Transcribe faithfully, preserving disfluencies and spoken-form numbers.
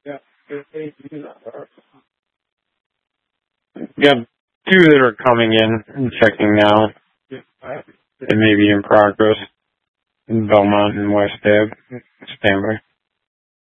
You have two that are coming in and checking now. They may be in progress in Belmont and West Ave. Stand by.